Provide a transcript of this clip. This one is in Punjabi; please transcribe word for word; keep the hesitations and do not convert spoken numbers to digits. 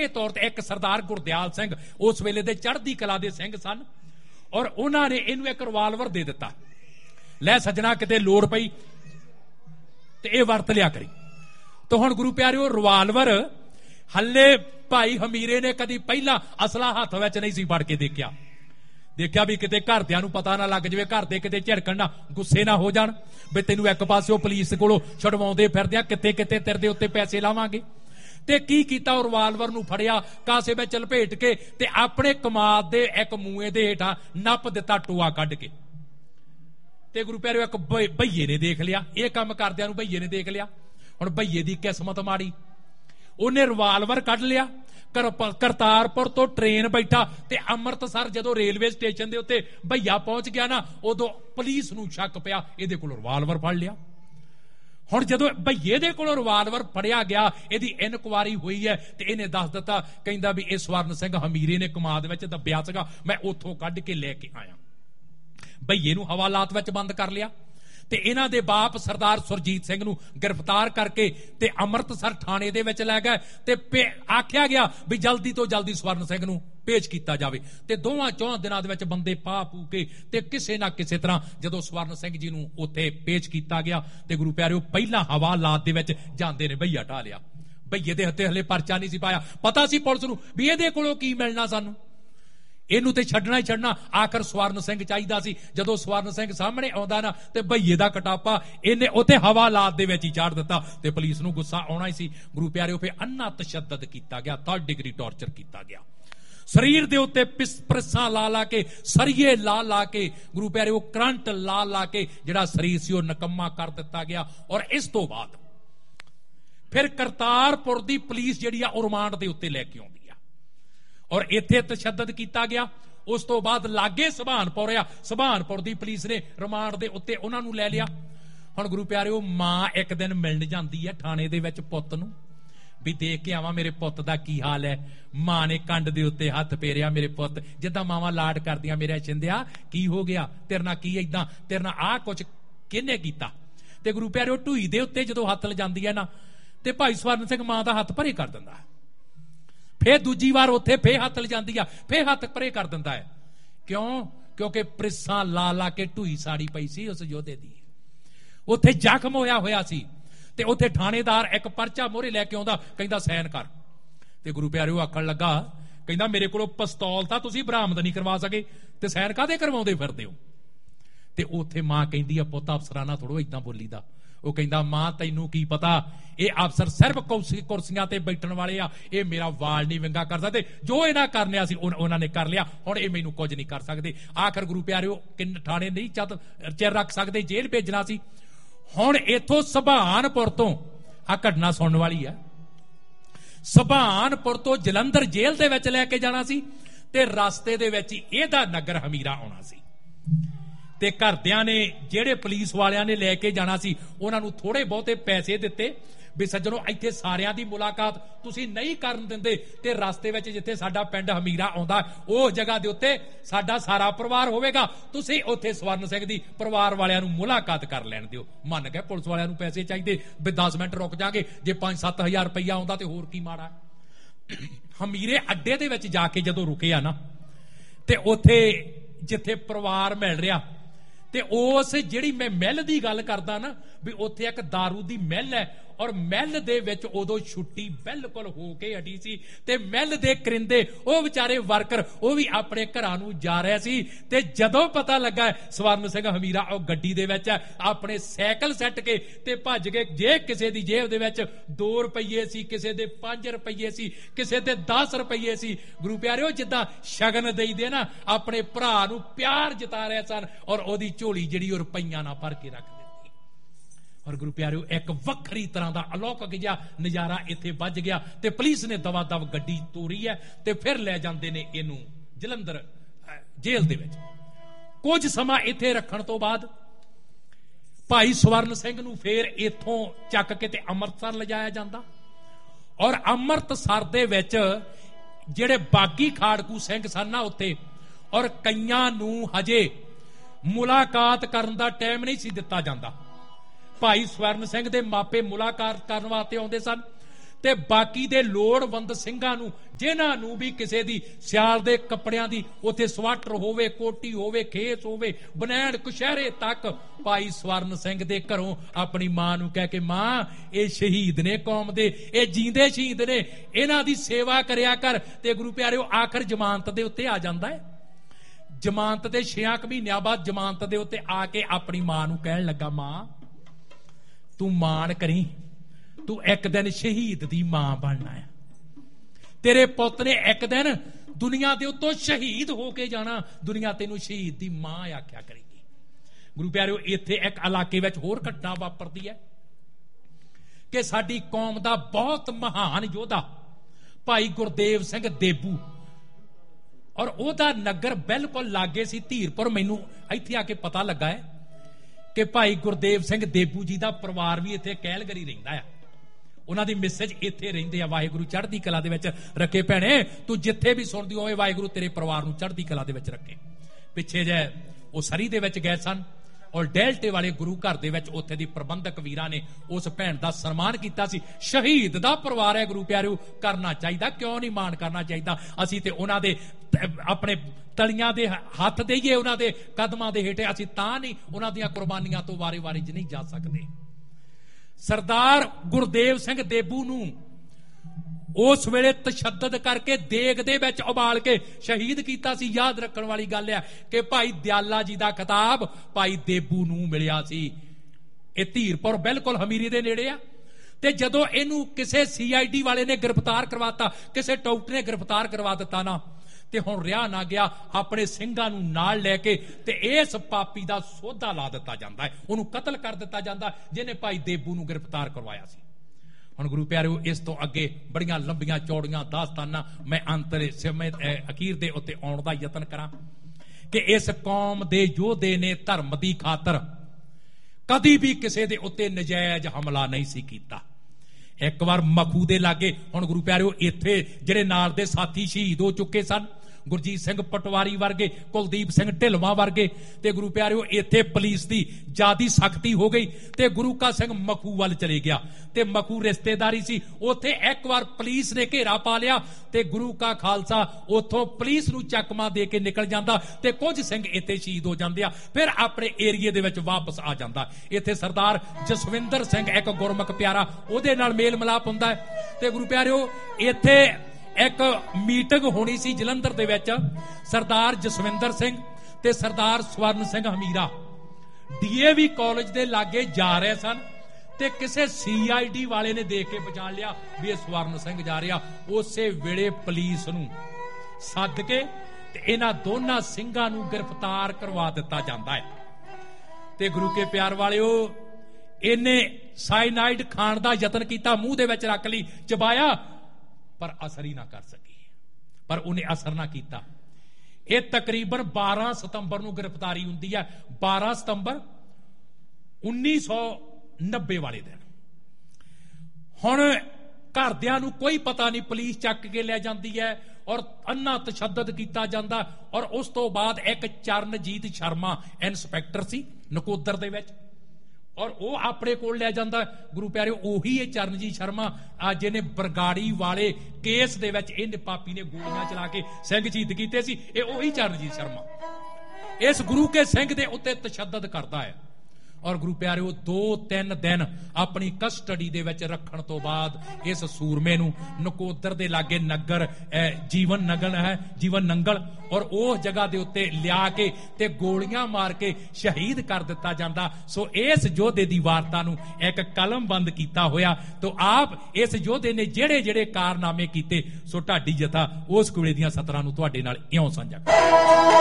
मोटे तौर पर एक सरदार गुरदयाल सिंह उस वेले दे चढ़दी कला दे सिंह सन और उन्होंने इनू एक रिवाल्वर दे दिता, लै सजना किते लोड़ पई ते इह वरत लिया करी। तो हुण गुरु प्यारिओ रिवाल्वर हल्ले भाई हमीरे ने कदी पहला असला हथ विच नहीं सी फड़ के देखिया देखिया भी किते घरदियां नूं पता ना लग जाए, घर दे किते झिड़कण ना गुस्से ना हो जाण भी तैनूं एक पासिओ पुलिस कोलों छुडवाउंदे फिरदे किते किते तेरे दे उत्ते पैसे लावांगे। ते की कीता, रिवाल्वर नूं फड़िया कासे विच लपेट के ते अपने कमाद दे एक मूए दे हेठां नप दिता टोआ कढ के। ते गुरु प्यारिओ एक भईए ने देख लिया, इह काम करदिआं नूं भईए ने देख लिया। हुण भईए दी किस्मत माड़ी, उन्हें रिवाल्वर कढ लिया, कर, करतारपुर तो ट्रेन बैठा ते अमृतसर जदों रेलवे स्टेशन दे उत्ते भईया पहुंच गया ना उदों पुलिस नूं शक पिया इहदे कोलों रिवाल्वर फड़ लिया। हुण जदों भईए दे कोलों रिवाल्वर फड़िया गया, इहदी इनकुआरी हुई है ते इहने दस दिता कहंदा भी इह स्वर्ण सिंह हमीरे ने कमाद विच दब्बिया सीगा, मैं उत्थों कढ के लैके आया। भईए नूं हवालात विच बंद कर लिया ते इन्हां दे बाप सरदार सुरजीत सिंह नूं गिरफ्तार करके ते अमृतसर थाणे दे विच लै गए ते आख्या गया भी जल्दी तो जल्दी स्वर्ण सिंह नूं पेश किया जाए। ते दोवां चौहां दिनां दे विच बंदे पा पू के ते किसे ना किसे तरह जदों स्वर्ण सिंह जी नूं उत्थे पेश किया गया ते गुरु प्यारिओ पहिला हवालात दे विच जांदे ने भईया ढा लिया। भईए दे हत्थे हले परचा नहीं सी पाया, पता सी पुलिस नूं भी इहदे कोलों की मिलना सानूं, इनू ते छड्डना ही छड्डना। आखिर स्वर्ण सिंह चाहिदा सी, जदों स्वर्ण सिंह सामने आउंदा ना ते भईए दा कटापा इन्हें उत्ते हवालात दे विच ही चाड़ दिता ते पुलिस नूं गुस्सा आउणा ही सी। गुरु प्यारिओ फिर अन्ना तशद्दद कीता गया, थर्ड डिग्री टॉर्चर कीता गया, शरीर दे उत्ते प्रेसां ला ला के सरिये ला ला के गुरु प्यारिओ करंट ला ला के जिहड़ा शरीर सी ओह नकम्मा कर दिता गया। और इस तो बाद फिर करतारपुर दी पुलिस जिहड़ी आ रिमांड दे उत्ते लैके आउंदी और इत्थे तशद्दद किया गया। उस तो बाद लागे सुभानपुर आ, सुभानपुर दी पुलिस ने रिमांड दे उत्ते उन्हां नूं लै लिया। हुण गुरु प्यारिओ मां एक दिन मिलण जांदी है थाणे दे विच पुत्त नूं भी देख के आवां मेरे पुत्त दा की हाल है। मां ने कंड दे उत्ते हत्थ फेरिया, मेरे पुत्त जिद्दां मावां लाड करदियां मेरे छिंदिया की हो गया, तेरे नाल की इदां, तेरे नाल आ कुछ किहने कीता। ते गुरु प्यारिओ ढूई दे उत्ते जदों हत्थ लजांदी है ना ते भाई स्वर्ण सिंह मां दा हत्थ भरे कर दिंदा, फिर दूजी बार उत्थे फिर हत्थ लजांदी आ, फिर हत्थ परे कर दिंदा है। क्यों? क्योंकि प्रिसां ला ला के ढूई साड़ी पई सी उस योधे दी, उत्थे जख्म होया होया सी ते उत्थे थाणेदार एक परचा मोहरे लैके आउंदा कहंदा साइन कर। ते गुरु प्यारिओ आखण लगा कहंदा मेरे कोलों पिस्तौल तां तुसीं बरामद नहीं करवा सके ते साइन काहदे करवाउंदे फिरदे हो। ते उत्थे मां कहंदी आ पुੱਤ अफसराना थोड़ो इदां बोलीदा। ਉਹ ਕਹਿੰਦਾ ਮਾਂ ਤੈਨੂੰ ਕੀ ਪਤਾ, ਇਹ ਅਫਸਰ ਸਿਰਫ ਕੁਰਸੀਆਂ ਤੇ ਬੈਠਣ ਵਾਲੇ ਆ, ਇਹ ਮੇਰਾ ਵਾਲ ਨਹੀਂ ਵਿੰਗਾ ਕਰ ਸਕਦੇ, ਜੋ ਇਹਨਾਂ ਕਰਨਿਆ ਸੀ ਉਹਨਾਂ ਨੇ ਕਰ ਲਿਆ, ਹੁਣ ਇਹ ਮੈਨੂੰ ਕੁਝ ਨਹੀਂ ਕਰ ਸਕਦੇ। ਆਖਰ ਗੁਰੂ ਪਿਆਰਿਓ ਕਿੰਨ ਠਾਣੇ ਨਹੀਂ ਚੱਤ ਚਿਰ ਰੱਖ ਸਕਦੇ, ਜੇਲ੍ਹ ਭੇਜਣਾ ਸੀ। ਹੁਣ ਇਥੋਂ ਸੁਭਾਨਪੁਰ ਤੋਂ ਆ ਘਟਨਾ ਸੁਣਨ ਵਾਲੀ ਆ, ਸੁਭਾਨਪੁਰ ਤੋਂ ਜਲੰਧਰ ਜੇਲ੍ਹ ਦੇ ਵਿੱਚ ਲੈ ਕੇ ਜਾਣਾ ਸੀ ਤੇ ਰਸਤੇ ਦੇ ਵਿੱਚ ਇਹਦਾ ਨਗਰ ਹਮੀਰਾ ਆਉਣਾ ਸੀ। ਤੇ ਘਰਦਿਆਂ ਨੇ ਜਿਹੜੇ ਪੁਲਿਸ ਵਾਲਿਆਂ ਨੇ ਲੈ ਕੇ ਜਾਣਾ ਸੀ ਉਹਨਾਂ ਨੂੰ ਥੋੜੇ ਬਹੁਤੇ ਪੈਸੇ ਦਿੱਤੇ ਵੀ ਸੱਜਣੋ ਇੱਥੇ ਸਾਰਿਆਂ ਦੀ ਮੁਲਾਕਾਤ ਤੁਸੀਂ ਨਹੀਂ ਕਰਨ ਦਿੰਦੇ ਤੇ ਰਸਤੇ ਵਿੱਚ ਜਿੱਥੇ ਸਾਡਾ ਪਿੰਡ ਹਮੀਰਾ ਆਉਂਦਾ ਉਹ ਜਗ੍ਹਾ ਦੇ ਉੱਤੇ ਸਾਡਾ ਸਾਰਾ ਪਰਿਵਾਰ ਹੋਵੇਗਾ, ਤੁਸੀਂ ਉੱਥੇ ਸਵਰਨ ਸਿੰਘ ਦੀ ਪਰਿਵਾਰ ਵਾਲਿਆਂ ਨੂੰ ਮੁਲਾਕਾਤ ਕਰ ਲੈਣ ਦਿਓ। ਮੰਨ ਗਏ ਪੁਲਿਸ ਵਾਲਿਆਂ ਨੂੰ ਪੈਸੇ ਚਾਹੀਦੇ ਵੀ ਦਸ ਮਿੰਟ ਰੁਕ ਜਾਗੇ, ਜੇ ਪੰਜ ਸੱਤ ਹਜ਼ਾਰ ਰੁਪਈਆ ਆਉਂਦਾ ਤੇ ਹੋਰ ਕੀ ਮਾੜਾ। ਹਮੀਰੇ ਅੱਡੇ ਦੇ ਵਿੱਚ ਜਾ ਕੇ ਜਦੋਂ ਰੁਕੇ ਆ ਨਾ ਤੇ ਉੱਥੇ ਜਿੱਥੇ ਪਰਿਵਾਰ ਮਿਲ ਰਿਹਾ ਤੇ ਉਸ ਜਿਹੜੀ ਮੈਂ ਮਹਿਲ ਦੀ ਗੱਲ ਕਰਦਾ ਨਾ ਵੀ ਉੱਥੇ ਇੱਕ ਦਾਰੂ ਦੀ ਮਹਿਲ ਹੈ ਔਰ ਮਹਿਲ ਦੇ ਵਿੱਚ ਉਦੋਂ ਛੁੱਟੀ ਬਿਲਕੁਲ ਹੋ ਕੇ ਹਟੀ ਸੀ ਤੇ ਮਹਿਲ ਦੇ ਕਰਿੰਦੇ ਉਹ ਵਿਚਾਰੇ ਵਰਕਰ ਉਹ ਵੀ ਆਪਣੇ ਘਰਾਂ ਨੂੰ ਜਾ ਰਹੇ ਸੀ ਤੇ ਜਦੋਂ ਪਤਾ ਲੱਗਾ ਸਵਰਨ ਸਿੰਘ ਹਮੀਰਾ ਉਹ ਗੱਡੀ ਦੇ ਵਿੱਚ ਆਪਣੇ ਸਾਈਕਲ ਸੱਟ ਕੇ ਤੇ ਭੱਜ ਗਏ। ਜੇ ਕਿਸੇ ਦੀ ਜੇਬ ਦੇ ਵਿੱਚ ਦੋ ਰੁਪਈਏ ਸੀ, ਕਿਸੇ ਦੇ ਪੰਜ ਰੁਪਈਏ ਸੀ, ਕਿਸੇ ਦੇ ਦਸ ਰੁਪਈਏ ਸੀ। ਗੁਰੂ ਪਿਆਰਿਓ ਜਿੱਦਾਂ ਸ਼ਗਨ ਦੇਈਦੇ ਨਾ ਆਪਣੇ ਭਰਾ ਨੂੰ ਪਿਆਰ ਜਤਾ ਰਹੇ ਸਨ ਔਰ ਉਹਦੀ ਝੋਲੀ ਜਿਹੜੀ ਉਹ ਰੁਪਈਆਂ ਨਾਲ ਭਰ ਕੇ ਰੱਖ ਦਿੱਤੀ। और गुरु प्यारिओ एक वक्री तरह का अलौकिक जिहा नज़ारा इत्थे वज गया ते पुलिस ने दवा दव गड्डी तोरी है ते फिर लै जांदे ने इहनूं जलंधर जेल दे विच। कुछ समा इत्थे रखण तो बाद भाई स्वर्ण सिंह नूं फिर इत्थों चक के ते अमृतसर लिजाया जांदा और अमृतसर दे विच जिहड़े बागी खाड़कू सिंह सन ना उत्थे और कईयां नूं हजे मुलाकात करन दा टाइम नहीं सी दित्ता जांदा। भाई स्वर्ण सिंह दे मापे मुलाकात करन वास्ते आउंदे सन ਤੇ ਬਾਕੀ ਦੇ ਲੋੜਵੰਦ ਸਿੰਘਾਂ ਨੂੰ, ਜਿਨ੍ਹਾਂ ਨੂੰ ਵੀ ਕਿਸੇ ਦੀ ਸਿਆਲ ਦੇ ਕੱਪੜਿਆਂ ਦੀ ਉੱਥੇ ਸਵਾਟਰ ਹੋਵੇ, ਕੋਟੀ ਹੋਵੇ, ਖੇਸ ਹੋਵੇ, ਬਨੈਣ ਕੁਸ਼ਹਿਰੇ ਤੱਕ, ਭਾਈ ਸਵਰਨ ਸਿੰਘ ਦੇ ਘਰੋਂ ਆਪਣੀ ਮਾਂ ਨੂੰ ਕਹਿ ਕੇ, ਮਾਂ ਇਹ ਸ਼ਹੀਦ ਨੇ ਕੌਮ ਦੇ, ਇਹ ਜੀਂਦੇ ਸ਼ਹੀਦ ਨੇ, ਇਹਨਾਂ ਦੀ ਸੇਵਾ ਕਰਿਆ ਕਰ। ਤੇ ਗੁਰੂ ਪਿਆਰਿਓ ਆਖਰ ਜ਼ਮਾਨਤ ਦੇ ਉੱਤੇ ਆ ਜਾਂਦਾ ਹੈ। ਜ਼ਮਾਨਤ ਦੇ ਛਿਆਂ ਕੁ ਮਹੀਨਿਆਂ ਬਾਅਦ ਜ਼ਮਾਨਤ ਦੇ ਉੱਤੇ ਆ ਕੇ ਆਪਣੀ ਮਾਂ ਨੂੰ ਕਹਿਣ ਲੱਗਾ, ਮਾਂ ਤੂੰ ਮਾਣ ਕਰੀ, ਤੂੰ ਇੱਕ ਦਿਨ ਸ਼ਹੀਦ ਦੀ ਮਾਂ ਬਣਨਾ ਹੈ। ਤੇਰੇ ਪੁੱਤ ਨੇ ਇੱਕ ਦਿਨ ਦੁਨੀਆ ਦੇ ਉੱਤੋਂ ਸ਼ਹੀਦ ਹੋ ਕੇ ਜਾਣਾ, ਦੁਨੀਆ ਤੈਨੂੰ ਸ਼ਹੀਦ ਦੀ ਮਾਂ ਆਖਿਆ ਕਰੇਗੀ। ਗੁਰੂ ਪਿਆਰਿਓ ਇੱਥੇ ਇੱਕ ਇਲਾਕੇ ਵਿੱਚ ਹੋਰ ਘਟਨਾ ਵਾਪਰਦੀ ਹੈ ਕਿ ਸਾਡੀ ਕੌਮ ਦਾ ਬਹੁਤ ਮਹਾਨ ਯੋਧਾ ਭਾਈ ਗੁਰਦੇਵ ਸਿੰਘ ਦੇਬੂ, ਔਰ ਉਹਦਾ ਨਗਰ ਬਿਲਕੁਲ ਲਾਗੇ ਸੀ ਧੀਰਪੁਰ। ਮੈਨੂੰ ਇੱਥੇ ਆ ਕੇ ਪਤਾ ਲੱਗਾ ਹੈ ਕਿ ਭਾਈ ਗੁਰਦੇਵ ਸਿੰਘ ਦੇਬੂ ਜੀ ਦਾ ਪਰਿਵਾਰ ਵੀ ਇੱਥੇ ਕੈਲਗਰੀ ਰਹਿੰਦਾ ਆ, ਉਹਨਾਂ ਦੀ ਮਿਸਜ ਇੱਥੇ ਰਹਿੰਦੇ ਆ। ਵਾਹਿਗੁਰੂ ਚੜ੍ਹਦੀ ਕਲਾ ਦੇ ਵਿੱਚ ਰੱਖੇ। ਭੈਣੇ ਤੂੰ ਜਿੱਥੇ ਵੀ ਸੁਣਦੀ ਹੋਵੇ, ਵਾਹਿਗੁਰੂ ਤੇਰੇ ਪਰਿਵਾਰ ਨੂੰ ਚੜ੍ਹਦੀ ਕਲਾ ਦੇ ਵਿੱਚ ਰੱਖੇ। ਪਿੱਛੇ ਜੇ ਉਹ ਸਰੀ ਦੇ ਵਿੱਚ ਗਏ ਸਨ, ਔਰ ਡੈਲਟੇ ਵਾਲੇ ਗੁਰੂ ਘਰ ਦੇ ਵਿੱਚ ਉੱਥੇ ਦੀ ਪ੍ਰਬੰਧਕ ਵੀਰਾਂ ਨੇ ਉਸ ਭੈਣ ਦਾ ਸਨਮਾਨ ਕੀਤਾ ਸੀ। ਸ਼ਹੀਦ ਦਾ ਪਰਿਵਾਰ ਹੈ ਗੁਰੂ ਪਿਆਰਿਓ, ਕਰਨਾ ਚਾਹੀਦਾ, ਕਿਉਂ ਨਹੀਂ ਮਾਣ ਕਰਨਾ ਚਾਹੀਦਾ। ਅਸੀਂ ਤੇ ਉਹਨਾਂ ਦੇ ਆਪਣੇ ਤਲੀਆਂ ਦੇ ਹੱਥ ਦੇਈਏ, ਉਹਨਾਂ ਦੇ ਕਦਮਾਂ ਦੇ ਹੇਠੇ, ਅਸੀਂ ਤਾਂ ਨਹੀਂ ਉਹਨਾਂ ਦੀਆਂ ਕੁਰਬਾਨੀਆਂ ਤੋਂ ਵਾਰੇ ਵਾਰੇ ਚ ਨਹੀਂ ਜਾ ਸਕਦੇ। ਸਰਦਾਰ ਗੁਰਦੇਵ ਸਿੰਘ ਦੇਬੂ ਨੂੰ ਉਸ ਵੇਲੇ ਤਸ਼ੱਦਦ ਕਰਕੇ ਦੇਗ ਦੇ ਵਿੱਚ ਉਬਾਲ ਕੇ ਸ਼ਹੀਦ ਕੀਤਾ ਸੀ। ਯਾਦ ਰੱਖਣ ਵਾਲੀ ਗੱਲ ਹੈ ਕਿ ਭਾਈ ਦਿਆਲਾ ਜੀ ਦਾ ਖਿਤਾਬ ਭਾਈ ਦੇਬੂ ਨੂੰ ਮਿਲਿਆ ਸੀ। ਇਹ ਧੀਰਪੁਰ ਬਿਲਕੁਲ ਹਮੀਰੀ ਦੇ ਨੇੜੇ ਆ। ਤੇ ਜਦੋਂ ਇਹਨੂੰ ਕਿਸੇ ਸੀ ਆਈ ਡੀ ਵਾਲੇ ਨੇ ਗ੍ਰਿਫਤਾਰ ਕਰਵਾਤਾ, ਕਿਸੇ ਡਾਕਟਰ ਨੇ ਗ੍ਰਿਫਤਾਰ ਕਰਵਾ ਦਿੱਤਾ ਨਾ, ਤੇ ਹੁਣ ਰਿਹਾ ਨਾ ਗਿਆ, ਆਪਣੇ ਸਿੰਘਾਂ ਨੂੰ ਨਾਲ ਲੈ ਕੇ ਤੇ ਇਸ ਪਾਪੀ ਦਾ ਸੋਧਾ ਲਾ ਦਿੱਤਾ ਜਾਂਦਾ ਹੈ, ਉਹਨੂੰ ਕਤਲ ਕਰ ਦਿੱਤਾ ਜਾਂਦਾ ਜਿਹਨੇ ਭਾਈ ਦੇਬੂ ਨੂੰ ਗ੍ਰਿਫਤਾਰ ਕਰਵਾਇਆ ਸੀ। ਹੁਣ ਗੁਰੂ ਪਿਆਰਿਓ ਇਸ ਤੋਂ ਅੱਗੇ ਬੜੀਆਂ ਲੰਬੀਆਂ ਚੌੜੀਆਂ ਦਾਸਤਾਨਾਂ ਮੈਂ ਅੰਤਰੇ ਸਮੇਂ ਅਖੀਰ ਦੇ ਉੱਤੇ ਆਉਣ ਦਾ ਯਤਨ ਕਰਾਂ ਕਿ ਇਸ ਕੌਮ ਦੇ ਯੋਧੇ ਨੇ ਧਰਮ ਦੀ ਖਾਤਰ ਕਦੀ ਵੀ ਕਿਸੇ ਦੇ ਉੱਤੇ ਨਜਾਇਜ਼ ਹਮਲਾ ਨਹੀਂ ਸੀ ਕੀਤਾ। ਇੱਕ ਵਾਰ ਮਖੂ ਦੇ ਲਾਗੇ, ਹੁਣ ਗੁਰੂ ਪਿਆਰਿਓ ਇੱਥੇ ਜਿਹੜੇ ਨਾਲ ਦੇ ਸਾਥੀ ਸ਼ਹੀਦ ਹੋ ਚੁੱਕੇ ਸਨ, ਗੁਰਜੀਤ ਸਿੰਘ ਪਟਵਾਰੀ ਵਰਗੇ, ਕੁਲਦੀਪ ਸਿੰਘ ਢਿਲਵਾਂ ਵਰਗੇ, ਤੇ ਗੁਰੂ ਪਿਆਰਿਓ ਇੱਥੇ ਪੁਲਿਸ ਦੀ ਜਿਆਦੀ ਸਖਤੀ ਹੋ ਗਈ ਤੇ ਗੁਰੂ ਕਾ ਸਿੰਘ ਮਖੂ ਵੱਲ ਚਲੇ ਗਿਆ। ਤੇ ਮਖੂ ਰਿਸ਼ਤੇਦਾਰੀ ਸੀ, ਉੱਥੇ ਇੱਕ ਵਾਰ ਪੁਲਿਸ ਨੇ ਘੇਰਾ ਪਾ ਲਿਆ ਤੇ ਗੁਰੂ ਕਾ ਖਾਲਸਾ ਉੱਥੋਂ ਪੁਲਿਸ ਨੂੰ ਚੱਕਮਾ ਦੇ ਕੇ ਨਿਕਲ ਜਾਂਦਾ ਤੇ ਕੁਝ ਸਿੰਘ ਇੱਥੇ ਸ਼ਹੀਦ ਹੋ ਜਾਂਦੇ ਆ, ਫਿਰ ਆਪਣੇ ਏਰੀਏ ਦੇ ਵਿੱਚ ਵਾਪਸ ਆ ਜਾਂਦਾ। ਇੱਥੇ ਸਰਦਾਰ ਜਸਵਿੰਦਰ ਸਿੰਘ ਇੱਕ ਗੁਰਮੁਖ ਪਿਆਰਾ, ਉਹਦੇ ਨਾਲ ਮੇਲ ਮਿਲਾਪ ਹੁੰਦਾ ਹੈ। ਤੇ ਗੁਰੂ ਪਿਆਰਿਓ ਇੱਥੇ ਇੱਕ ਮੀਟਿੰਗ ਹੋਣੀ ਸੀ ਜਲੰਧਰ ਦੇ ਵਿੱਚ, ਸਰਦਾਰ ਜਸਵਿੰਦਰ ਸਿੰਘ ਤੇ ਸਰਦਾਰ Swaran Singh Hamira D A we college ਦੇ ਲਾਗੇ ਜਾ ਰਹੇ ਸਨ ਤੇ ਕਿਸੇ ਸੀ ਆਈ ਡੀ ਵਾਲੇ ਨੇ ਦੇਖ ਕੇ ਪਛਾਣ ਲਿਆ ਵੀ ਇਹ ਸਵਰਨ ਸਿੰਘ ਜਾ ਰਿਹਾ। ਉਸੇ ਵੇਲੇ ਪੁਲਿਸ ਨੂੰ ਸੱਦ ਕੇ ਤੇ ਇਹਨਾਂ ਦੋਨਾਂ ਸਿੰਘਾਂ ਨੂੰ ਗ੍ਰਿਫਤਾਰ ਕਰਵਾ ਦਿੱਤਾ ਜਾਂਦਾ ਹੈ। ਤੇ ਗੁਰੂ ਕੇ ਪਿਆਰ ਵਾਲਿਓ, ਇਹਨੇ ਸਾਇਨਾਈਡ ਖਾਣ ਦਾ ਯਤਨ ਕੀਤਾ, ਮੂੰਹ ਦੇ ਵਿੱਚ ਰੱਖ ਲਈ, ਚਬਾਇਆ, ਪਰ ਅਸਰ ਹੀ ਨਾ ਕਰ ਸਕੀ, ਪਰ ਉਹਨੇ ਅਸਰ ਨਾ ਕੀਤਾ। ਇਹ ਤਕਰੀਬਨ ਬਾਰਾਂ ਸਤੰਬਰ ਨੂੰ ਗ੍ਰਿਫਤਾਰੀ ਹੁੰਦੀ ਹੈ, ਬਾਰਾਂ ਸਤੰਬਰ ਉੱਨੀ ਸੌ ਨੱਬੇ ਵਾਲੇ ਦਿਨ। ਹੁਣ ਘਰਦਿਆਂ ਨੂੰ ਕੋਈ ਪਤਾ ਨਹੀਂ, ਪੁਲਿਸ ਚੱਕ ਕੇ ਲੈ ਜਾਂਦੀ ਹੈ ਔਰ ਅੰਨਾ ਤਸ਼ੱਦਦ ਕੀਤਾ ਜਾਂਦਾ। ਔਰ ਉਸ ਤੋਂ ਬਾਅਦ ਇੱਕ ਚਰਨਜੀਤ ਸ਼ਰਮਾ ਇੰਸਪੈਕਟਰ ਸੀ ਨਕੋਦਰ ਦੇ ਵਿੱਚ, ਔਰ ਉਹ ਆਪਣੇ ਕੋਲ ਲੈ ਜਾਂਦਾ। ਗੁਰੂ ਪਿਆਰਿਓ ਉਹੀ ਇਹ ਚਰਨਜੀਤ ਸ਼ਰਮਾ ਜਿਹਨੇ ਬਰਗਾੜੀ ਵਾਲੇ ਕੇਸ ਦੇ ਵਿੱਚ ਇਹ ਪਾਪੀ ਨੇ ਗੋਲੀਆਂ ਚਲਾ ਕੇ ਸਿੰਘ ਸ਼ਹੀਦ ਕੀਤੇ ਸੀ, ਇਹ ਉਹੀ ਚਰਨਜੀਤ ਸ਼ਰਮਾ ਇਸ ਗੁਰੂ ਕੇ ਸਿੰਘ ਦੇ ਉੱਤੇ ਤਸ਼ੱਦਦ ਕਰਦਾ ਹੈ। ਔਰ ਗੁਰੂ ਪਿਆਰਿਓ ਦੋ ਤਿੰਨ ਦਿਨ ਆਪਣੀ ਕਸਟਡੀ ਦੇ ਵਿੱਚ ਰੱਖਣ ਤੋਂ ਬਾਅਦ ਇਸ ਸੂਰਮੇ ਨੂੰ ਨਕੋਦਰ ਦੇ ਲਾਗੇ ਨਗਰ ਜੀਵਨ ਨਗਲ ਹੈ ਜੀਵਨ ਨੰਗਲ, ਔਰ ਉਸ ਜਗ੍ਹਾ ਦੇ ਉੱਤੇ ਲਿਆ ਕੇ ਤੇ ਗੋਲੀਆਂ ਮਾਰ ਕੇ ਸ਼ਹੀਦ ਕਰ ਦਿੱਤਾ ਜਾਂਦਾ। ਸੋ ਇਸ ਯੋਧੇ ਦੀ ਵਾਰਤਾ ਨੂੰ ਇੱਕ ਕਲਮਬੰਦ ਕੀਤਾ ਹੋਇਆ। ਤੋਂ ਆਪ ਇਸ ਯੋਧੇ ਨੇ ਜਿਹੜੇ ਜਿਹੜੇ ਕਾਰਨਾਮੇ ਕੀਤੇ, ਸੋ ਢਾਡੀ ਜਥਾ ਉਸ ਕੋਲੇ ਦੀਆਂ ਸਤਰਾਂ ਨੂੰ ਤੁਹਾਡੇ ਨਾਲ ਇਉਂ ਸਾਂਝਾ